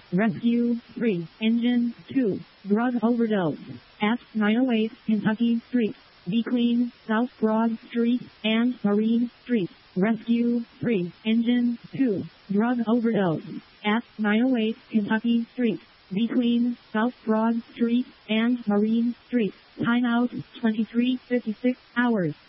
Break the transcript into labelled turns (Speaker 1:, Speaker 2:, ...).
Speaker 1: Rescue 3, Engine 2, drug overdose, at 908 Kentucky Street, Be Clean, South Broad Street, and Marine Street. Rescue 3, Engine 2, drug overdose, at 908 Kentucky Street, between South Broad Street and Marine Street. Timeout 23:56 hours.